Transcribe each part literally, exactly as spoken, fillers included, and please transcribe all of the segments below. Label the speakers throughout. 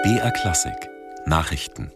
Speaker 1: B R Klassik Nachrichten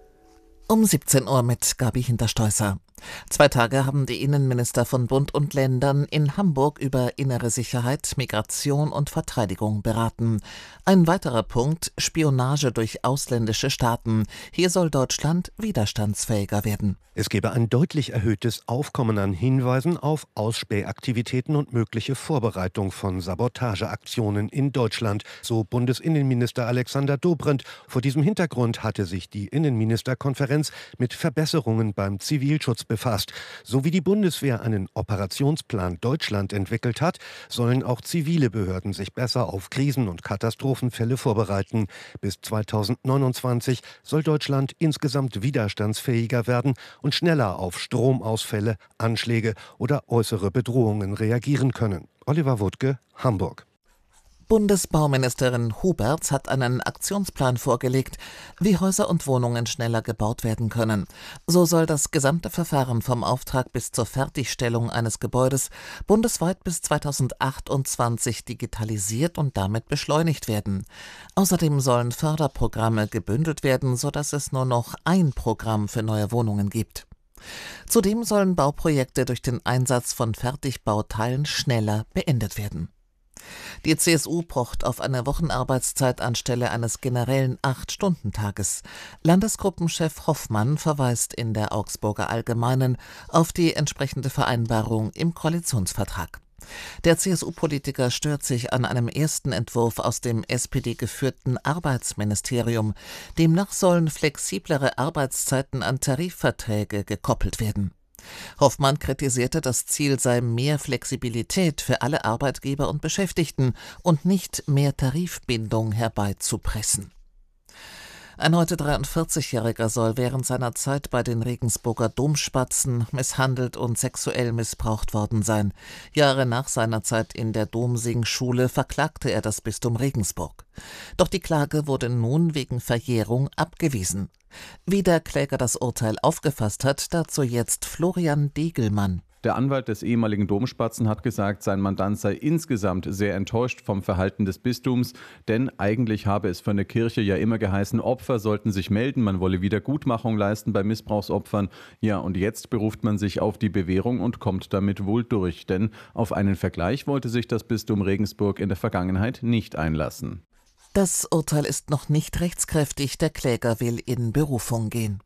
Speaker 2: Um siebzehn Uhr mit Gabi Hinterstoisser. Zwei Tage haben die Innenminister von Bund und Ländern in Hamburg über innere Sicherheit, Migration und Verteidigung beraten. Ein weiterer Punkt: Spionage durch ausländische Staaten. Hier soll Deutschland widerstandsfähiger werden.
Speaker 3: Es gebe ein deutlich erhöhtes Aufkommen an Hinweisen auf Ausspähaktivitäten und mögliche Vorbereitung von Sabotageaktionen in Deutschland, so Bundesinnenminister Alexander Dobrindt. Vor diesem Hintergrund hatte sich die Innenministerkonferenz mit Verbesserungen beim Zivilschutz befasst. So wie die Bundeswehr einen Operationsplan Deutschland entwickelt hat, sollen auch zivile Behörden sich besser auf Krisen- und Katastrophenfälle vorbereiten. Bis zweitausendneunundzwanzig soll Deutschland insgesamt widerstandsfähiger werden und schneller auf Stromausfälle, Anschläge oder äußere Bedrohungen reagieren können. Oliver Wuttke, Hamburg.
Speaker 2: Bundesbauministerin Huberts hat einen Aktionsplan vorgelegt, wie Häuser und Wohnungen schneller gebaut werden können. So soll das gesamte Verfahren vom Auftrag bis zur Fertigstellung eines Gebäudes bundesweit bis zweitausendachtundzwanzig digitalisiert und damit beschleunigt werden. Außerdem sollen Förderprogramme gebündelt werden, sodass es nur noch ein Programm für neue Wohnungen gibt. Zudem sollen Bauprojekte durch den Einsatz von Fertigbauteilen schneller beendet werden. Die C S U pocht auf eine Wochenarbeitszeit anstelle eines generellen Acht-Stunden-Tages. Landesgruppenchef Hoffmann verweist in der Augsburger Allgemeinen auf die entsprechende Vereinbarung im Koalitionsvertrag. Der C S U-Politiker stört sich an einem ersten Entwurf aus dem S P D-geführten Arbeitsministerium. Demnach sollen flexiblere Arbeitszeiten an Tarifverträge gekoppelt werden. Hoffmann kritisierte, das Ziel sei mehr Flexibilität für alle Arbeitgeber und Beschäftigten und nicht mehr Tarifbindung herbeizupressen. Ein heute dreiundvierzigjähriger soll während seiner Zeit bei den Regensburger Domspatzen misshandelt und sexuell missbraucht worden sein. Jahre nach seiner Zeit in der Domsingschule verklagte er das Bistum Regensburg. Doch die Klage wurde nun wegen Verjährung abgewiesen. Wie der Kläger das Urteil aufgefasst hat, dazu jetzt Florian Degelmann.
Speaker 4: Der Anwalt des ehemaligen Domspatzen hat gesagt, sein Mandant sei insgesamt sehr enttäuscht vom Verhalten des Bistums, denn eigentlich habe es von der Kirche ja immer geheißen, Opfer sollten sich melden, man wolle Wiedergutmachung leisten bei Missbrauchsopfern. Ja, und jetzt beruft man sich auf die Bewährung und kommt damit wohl durch, denn auf einen Vergleich wollte sich das Bistum Regensburg in der Vergangenheit nicht einlassen.
Speaker 2: Das Urteil ist noch nicht rechtskräftig, der Kläger will in Berufung gehen.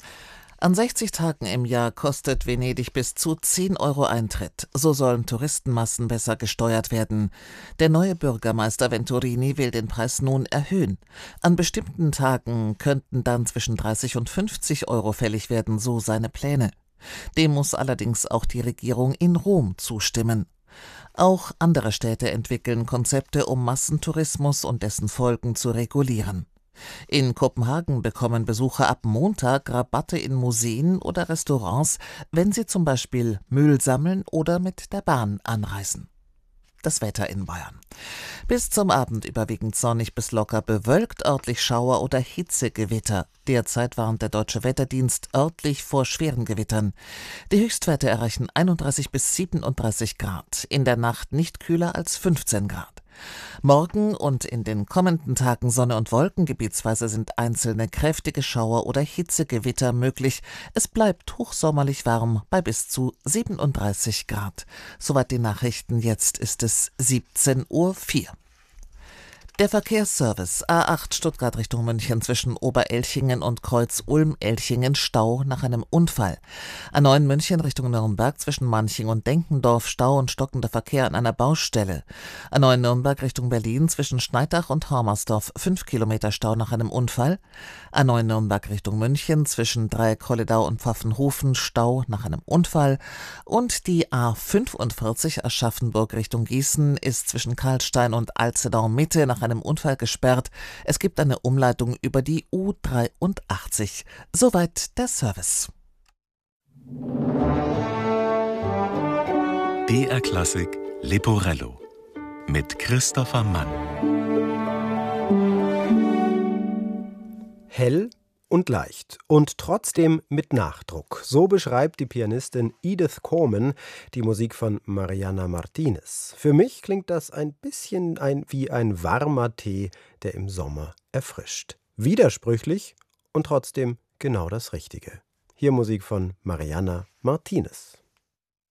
Speaker 2: An sechzig Tagen im Jahr kostet Venedig bis zu zehn Euro Eintritt. So sollen Touristenmassen besser gesteuert werden. Der neue Bürgermeister Venturini will den Preis nun erhöhen. An bestimmten Tagen könnten dann zwischen dreißig und fünfzig Euro fällig werden, so seine Pläne. Dem muss allerdings auch die Regierung in Rom zustimmen. Auch andere Städte entwickeln Konzepte, um Massentourismus und dessen Folgen zu regulieren. In Kopenhagen bekommen Besucher ab Montag Rabatte in Museen oder Restaurants, wenn sie zum Beispiel Müll sammeln oder mit der Bahn anreisen. Das Wetter in Bayern. Bis zum Abend überwiegend sonnig bis locker bewölkt, örtlich Schauer oder Hitzegewitter. Derzeit warnt der Deutsche Wetterdienst örtlich vor schweren Gewittern. Die Höchstwerte erreichen einunddreißig bis siebenunddreißig Grad, in der Nacht nicht kühler als fünfzehn Grad. Morgen und in den kommenden Tagen Sonne und Wolken, gebietsweise sind einzelne kräftige Schauer oder Hitzegewitter möglich. Es bleibt hochsommerlich warm bei bis zu siebenunddreißig Grad. Soweit die Nachrichten, jetzt ist es siebzehn Uhr vier. Der Verkehrsservice A acht Stuttgart Richtung München zwischen Oberelchingen und Kreuz Ulm-Elchingen Stau nach einem Unfall. A neun München Richtung Nürnberg zwischen Manching und Denkendorf Stau und stockender Verkehr an einer Baustelle. A neun Nürnberg Richtung Berlin zwischen Schneidach und Hormersdorf fünf Kilometer Stau nach einem Unfall. A neun Nürnberg Richtung München zwischen Dreieck-Holledau und Pfaffenhofen Stau nach einem Unfall. Und die A fünfundvierzig Aschaffenburg Richtung Gießen ist zwischen Karlstein und Alzedau Mitte nach einem Unfall gesperrt. Es gibt eine Umleitung über die U dreiundachtzig. Soweit der Service.
Speaker 1: B R Klassik Leporello mit Christopher Mann.
Speaker 5: Hell und leicht und trotzdem mit Nachdruck. So beschreibt die Pianistin Edith Coleman die Musik von Mariana Martinez. Für mich klingt das ein bisschen ein, wie ein warmer Tee, der im Sommer erfrischt. Widersprüchlich und trotzdem genau das Richtige. Hier Musik von Mariana Martinez.